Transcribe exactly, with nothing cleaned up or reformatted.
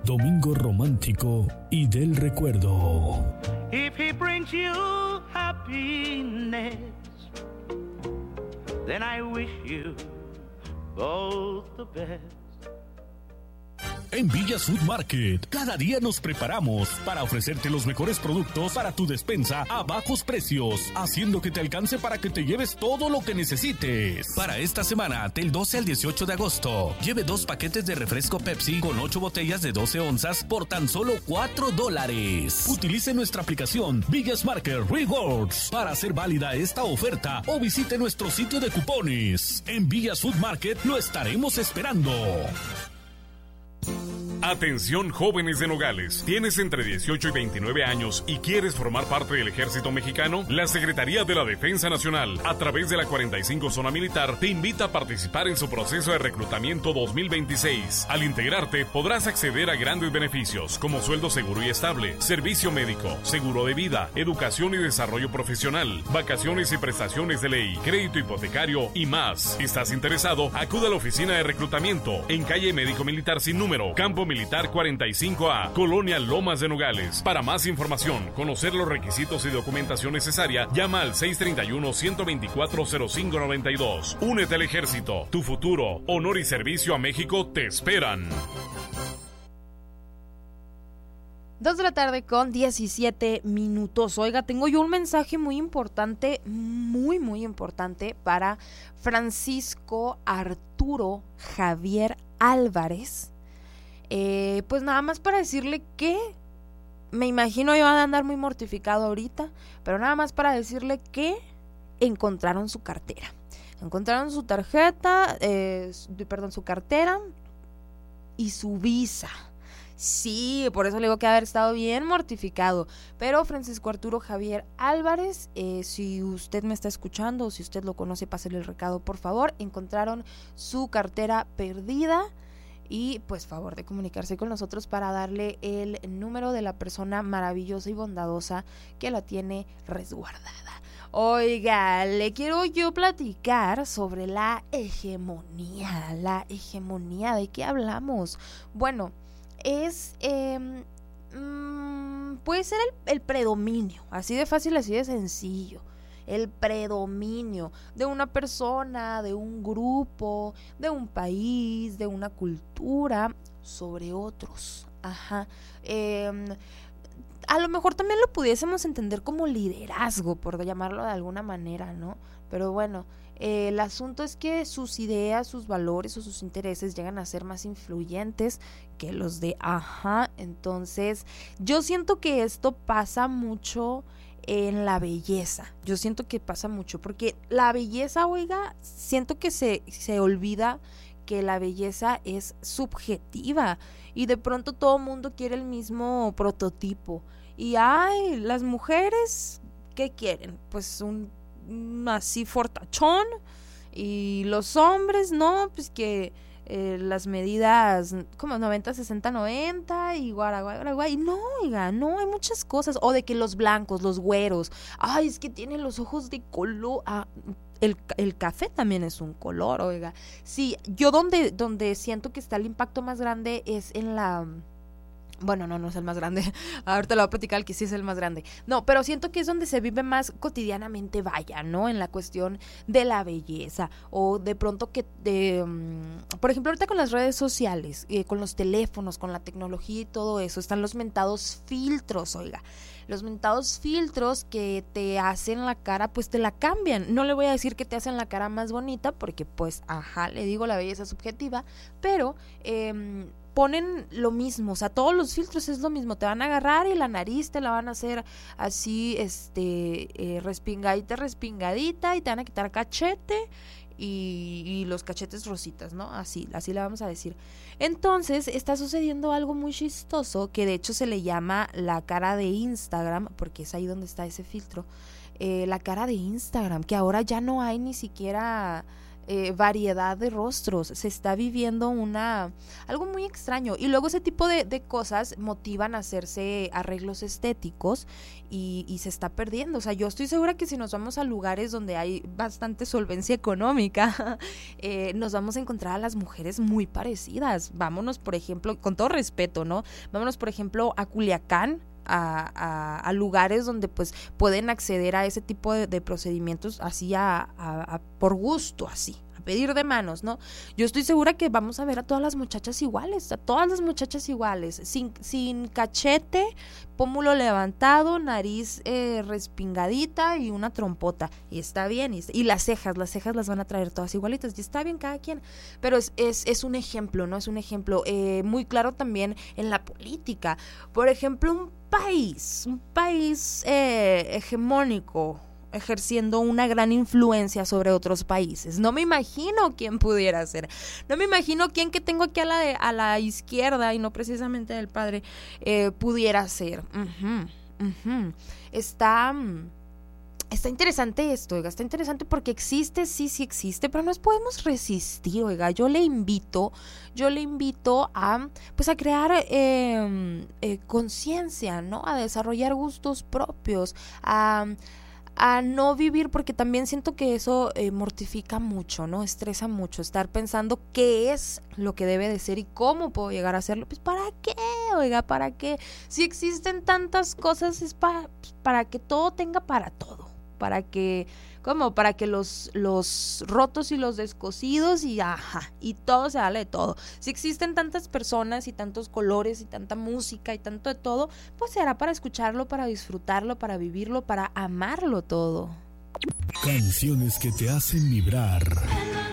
Domingo romántico y del recuerdo. If he brings you happiness, then I wish you both the best. En Villas Food Market, cada día nos preparamos para ofrecerte los mejores productos para tu despensa a bajos precios, haciendo que te alcance para que te lleves todo lo que necesites. Para esta semana, del doce al dieciocho de agosto, lleve dos paquetes de refresco Pepsi con ocho botellas de doce onzas por tan solo cuatro dólares. Utilice nuestra aplicación Villas Market Rewards para hacer válida esta oferta o visite nuestro sitio de cupones. En Villas Food Market lo estaremos esperando. Atención jóvenes de Nogales, ¿tienes entre dieciocho y veintinueve años y quieres formar parte del Ejército Mexicano? La Secretaría de la Defensa Nacional, a través de la cuarenta y cinco Zona Militar, te invita a participar en su proceso de reclutamiento dos mil veintiséis. Al integrarte, podrás acceder a grandes beneficios, como sueldo seguro y estable, servicio médico, seguro de vida, educación y desarrollo profesional, vacaciones y prestaciones de ley, crédito hipotecario y más. ¿Estás interesado? Acude a la oficina de reclutamiento, en calle Médico Militar sin número, Campo Militar cuarenta y cinco A, Colonia Lomas de Nogales. Para más información, conocer los requisitos y documentación necesaria, llama al seis treinta y uno, ciento veinticuatro, cero cinco noventa y dos. Únete al ejército. Tu futuro, honor y servicio a México te esperan. Dos de la tarde con diecisiete minutos. Oiga, tengo yo un mensaje muy importante, muy, muy importante para Francisco Arturo Javier Álvarez. Eh, pues nada más para decirle que me imagino yo van a andar muy mortificado ahorita, pero nada más para decirle que encontraron su cartera, encontraron su tarjeta, eh, perdón, su cartera y su visa. Sí, por eso le digo que haber estado bien mortificado. Pero Francisco Arturo Javier Álvarez, eh, si usted me está escuchando o si usted lo conoce, pásele el recado, por favor. Encontraron su cartera perdida. Y pues favor de comunicarse con nosotros para darle el número de la persona maravillosa y bondadosa que la tiene resguardada. Oiga, le quiero yo platicar sobre la hegemonía. La hegemonía, ¿de qué hablamos? Bueno, es... Eh, mmm, puede ser el, el predominio, así de fácil, así de sencillo. El predominio de una persona, de un grupo, de un país, de una cultura sobre otros. Ajá. Eh, a lo mejor también lo pudiésemos entender como liderazgo, por llamarlo de alguna manera, ¿no? Pero bueno, eh, el asunto es que sus ideas, sus valores o sus intereses llegan a ser más influyentes que los de ajá. Entonces, yo siento que esto pasa mucho en la belleza. Yo siento que pasa mucho, porque la belleza, oiga, siento que se, se olvida que la belleza es subjetiva y de pronto todo mundo quiere el mismo prototipo. Y ay, las mujeres, ¿qué quieren? Pues un, un así fortachón, y los hombres, no, pues que Eh, las medidas como noventa, sesenta, noventa y guaraguay, guaraguay. No, oiga, no, hay muchas cosas. O de que los blancos, los güeros, ay, es que tienen los ojos de color. Ah, el, el café también es un color, oiga. Sí, yo donde, donde siento que está el impacto más grande es en la... Bueno, no, no es el más grande. Ahorita lo voy a platicar el que sí es el más grande. No, pero siento que es donde se vive más cotidianamente, vaya, ¿no? En la cuestión de la belleza. O de pronto que, de, um, por ejemplo, ahorita con las redes sociales, eh, con los teléfonos, con la tecnología y todo eso, están los mentados filtros, oiga. Los mentados filtros que te hacen la cara, pues te la cambian. No le voy a decir que te hacen la cara más bonita, porque pues, ajá, le digo, la belleza es subjetiva, pero... Eh, ponen lo mismo, o sea, todos los filtros es lo mismo, te van a agarrar y la nariz te la van a hacer así, este, eh, respingadita, respingadita, y te van a quitar cachete y, y los cachetes rositas, ¿no? Así, así le vamos a decir. Entonces, está sucediendo algo muy chistoso, que de hecho se le llama la cara de Instagram, porque es ahí donde está ese filtro, eh, la cara de Instagram, que ahora ya no hay ni siquiera... eh, variedad de rostros, se está viviendo una algo muy extraño, y luego ese tipo de, de cosas motivan a hacerse arreglos estéticos y, y se está perdiendo. O sea, yo estoy segura que si nos vamos a lugares donde hay bastante solvencia económica, eh, nos vamos a encontrar a las mujeres muy parecidas. Vámonos, por ejemplo, con todo respeto, ¿no? Vámonos, por ejemplo, a Culiacán, A, a, a lugares donde pues pueden acceder a ese tipo de, de procedimientos así a, a, a por gusto, así, a pedir de manos, ¿no? Yo estoy segura que vamos a ver a todas las muchachas iguales, a todas las muchachas iguales, sin, sin cachete, pómulo levantado, nariz eh, respingadita y una trompota, y está bien, y, y las cejas, las cejas las van a traer todas igualitas, y está bien cada quien, pero es, es, es un ejemplo, ¿no? Es un ejemplo eh, muy claro también en la política. Por ejemplo, un país, un país eh, hegemónico, ejerciendo una gran influencia sobre otros países. No me imagino quién pudiera ser. No me imagino quién que tengo aquí a la, de, a la izquierda, y no precisamente del padre, eh, pudiera ser. Uh-huh, uh-huh. Está... Está interesante esto, oiga, está interesante porque existe, sí, sí existe, pero nos podemos resistir, oiga. Yo le invito, yo le invito a, pues a crear eh, eh, conciencia, ¿no? A desarrollar gustos propios, a... a no vivir, porque también siento que eso eh, mortifica mucho, ¿no? Estresa mucho, estar pensando qué es lo que debe de ser y cómo puedo llegar a hacerlo. Pues ¿para qué? Oiga, ¿para qué? Si existen tantas cosas, es para, pues, para que todo tenga para todo, para que, ¿cómo? Para que los, los rotos y los descosidos y ajá, y todo se vale de todo. Si existen tantas personas y tantos colores y tanta música y tanto de todo, pues será para escucharlo, para disfrutarlo, para vivirlo, para amarlo todo. Canciones que te hacen vibrar.